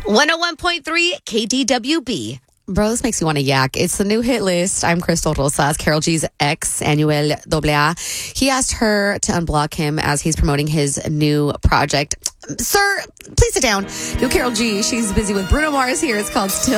101.3 KDWB. Bro, this makes me want to yak. It's the new hit list. I'm Crystal Rosas, Karol G's ex, Anuel AA. He asked her to unblock him as he's promoting his new project. Sir, please sit down. New Karol G. She's busy with Bruno Mars here. It's called Still.